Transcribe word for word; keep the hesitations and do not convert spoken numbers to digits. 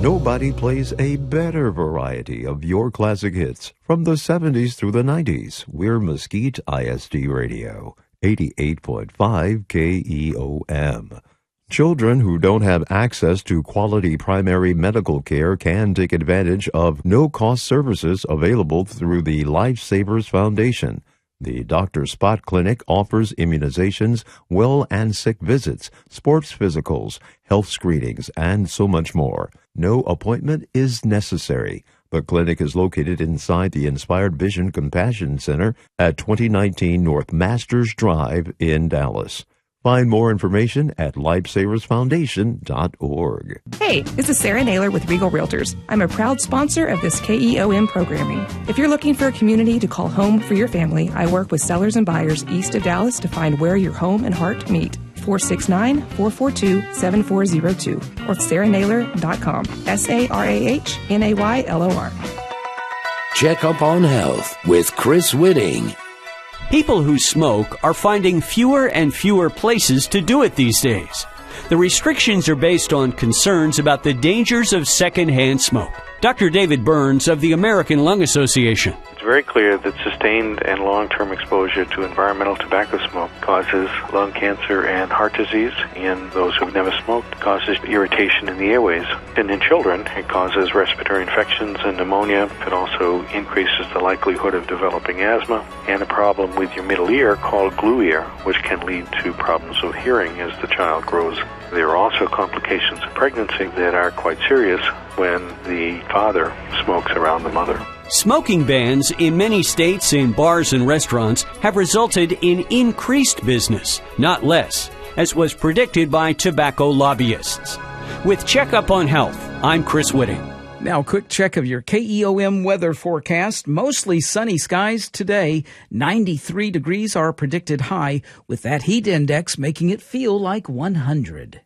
Nobody plays a better variety of your classic hits from the seventies through the nineties. We're Mesquite I S D Radio, eighty-eight point five K E O M. Children who don't have access to quality primary medical care can take advantage of no-cost services available through the Lifesavers Foundation. The Doctor Spot Clinic offers immunizations, well and sick visits, sports physicals, health screenings, and so much more. No appointment is necessary. The clinic is located inside the Inspired Vision Compassion Center at twenty nineteen North Masters Drive in Dallas. Find more information at lifesavers foundation dot org. Hey, this is Sarah Naylor with Regal Realtors. I'm a proud sponsor of this K E O M programming. If you're looking for a community to call home for your family, I work with sellers and buyers east of Dallas to find where your home and heart meet. four six nine, four four two, seven four zero two or sarah naylor dot com. S A R A H N A Y L O R. Check up on health with Chris Whitting. People who smoke are finding fewer and fewer places to do it these days. The restrictions are based on concerns about the dangers of secondhand smoke. Doctor David Burns of the American Lung Association. It's very clear that sustained and long-term exposure to environmental tobacco smoke causes lung cancer and heart disease. In those who've never smoked, it causes irritation in the airways. And in children, it causes respiratory infections and pneumonia. It also increases the likelihood of developing asthma and a problem with your middle ear called glue ear, which can lead to problems with hearing as the child grows. There are also complications of pregnancy that are quite serious when the father smokes around the mother. Smoking bans in many states in bars and restaurants have resulted in increased business, not less, as was predicted by tobacco lobbyists. With Checkup on Health, I'm Chris Whitting. Now, a quick check of your K E O M weather forecast. Mostly sunny skies today. ninety-three degrees are predicted high, with that heat index making it feel like one hundred.